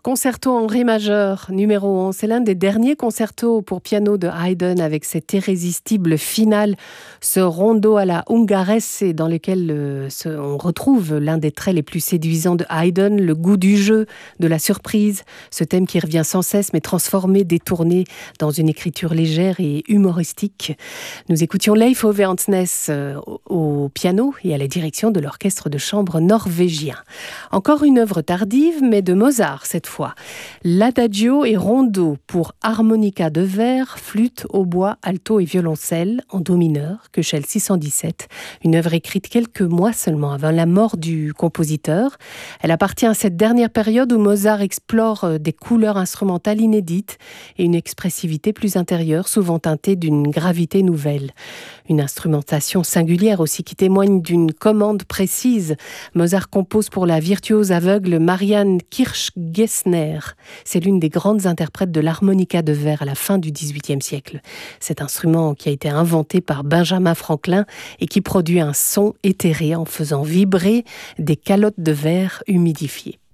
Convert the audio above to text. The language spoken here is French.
Concerto en ré majeur, numéro 11. C'est l'un des derniers concertos pour piano de Haydn avec cette irrésistible finale, ce rondo à la Ungarese dans lequel on retrouve l'un des traits les plus séduisants de Haydn, le goût du jeu, de la surprise, ce thème qui revient sans cesse mais transformé, détourné dans une écriture légère et humoristique. Nous écoutions Leif Ove Andsnes au piano et à la direction de l'orchestre de chambre norvégien. Encore une œuvre tardive mais de Mozart cette fois. L'adagio et rondo pour harmonica de verre, flûte, hautbois, alto et violoncelle en do mineur, Köchel 617, une œuvre écrite quelques mois seulement avant la mort du compositeur. Elle appartient à cette dernière période où Mozart explore des couleurs instrumentales inédites et une expressivité plus intérieure, souvent teintée d'une gravité nouvelle. Une instrumentation singulière aussi qui témoigne d'une commande précise. Mozart compose pour la virtuose aveugle Marianne Kirschgessner. C'est l'une des grandes interprètes de l'harmonica de verre à la fin du XVIIIe siècle. Cet instrument qui a été inventé par Benjamin Franklin et qui produit un son éthéré en faisant vibrer des calottes de verre humidifiées.